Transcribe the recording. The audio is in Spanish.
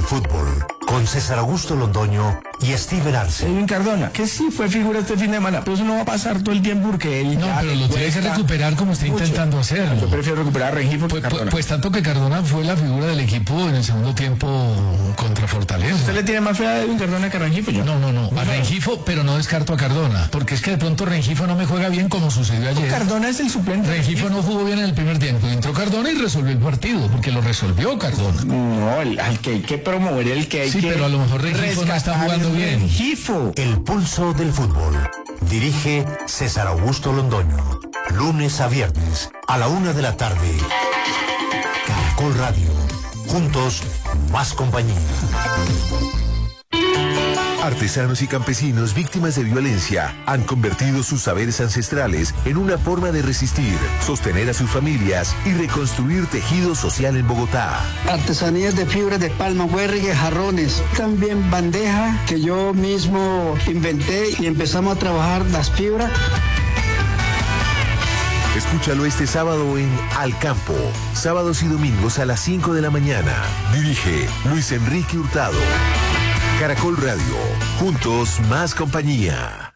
fútbol, con César Augusto Londoño y Steven Arce. Edwin Cardona, que sí fue figura este fin de semana, pero eso no va a pasar todo el tiempo porque él... No, pero lo tiene que recuperar como está intentando hacerlo. Yo prefiero recuperar a Rengifo que Cardona. Pues tanto que Cardona fue la figura del equipo en el segundo tiempo contra Fortaleza. ¿Usted le tiene más fe a Edwin Cardona que a Rengifo? Yo. No. A Rengifo, pero no descarto a Cardona. Porque es que de pronto Rengifo no me juega bien como sucedió ayer. Cardona es el suplente. Rengifo no jugó bien en el primer tiempo. Entró Cardona y resolvió el partido, porque lo resolvió Cardona. No, al que hay que promover, el que hay que... Sí, pero a lo mejor Rengifo no está jugando bien. Rengifo. El pulso del fútbol. Dirige César Augusto Londoño. Lunes a viernes, a la 1 de la tarde. Caracol Radio. Juntos, más compañía. Artesanos y campesinos víctimas de violencia han convertido sus saberes ancestrales en una forma de resistir, sostener a sus familias y reconstruir tejido social en Bogotá. Artesanías de fibra de palma, huergue, jarrones, también bandeja que yo mismo inventé y empezamos a trabajar las fibras. Escúchalo este sábado en Al Campo, sábados y domingos a las 5 de la mañana. Dirige Luis Enrique Hurtado. Caracol Radio, juntos más compañía.